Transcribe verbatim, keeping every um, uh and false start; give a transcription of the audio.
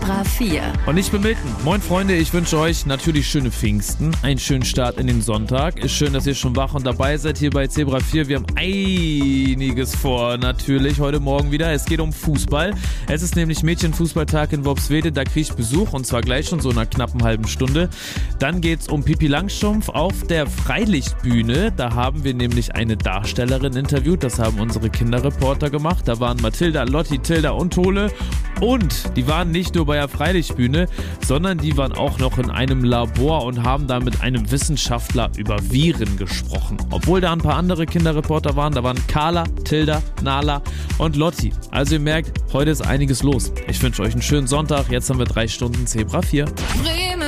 Zebra vier. Und ich bin Milton. Moin Freunde, ich wünsche euch natürlich schöne Pfingsten, einen schönen Start in den Sonntag. Ist schön, dass ihr schon wach und dabei seid hier bei Zebra vier. Wir haben einiges vor natürlich heute Morgen wieder. Es geht um Fußball. Es ist nämlich Mädchenfußballtag in Worpswede, da kriege ich Besuch und zwar gleich schon so in einer knappen halben Stunde. Dann geht es um Pippi Langstrumpf auf der Freilichtbühne. Da haben wir nämlich eine Darstellerin interviewt. Das haben unsere Kinderreporter gemacht. Da waren Mathilda, Lotti, Tilda und Tole. Und die waren nicht nur bei der Freilichtbühne, sondern die waren auch noch in einem Labor und haben da mit einem Wissenschaftler über Viren gesprochen. Obwohl da ein paar andere Kinderreporter waren, da waren Carla, Tilda, Nala und Lotti. Also ihr merkt, heute ist einiges los. Ich wünsche euch einen schönen Sonntag. Jetzt haben wir drei Stunden Zebra vier.